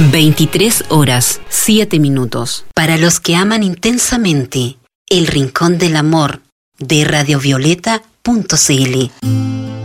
23 horas, 7 minutos. Para los que aman intensamente, El Rincón del Amor de radiovioleta.cl.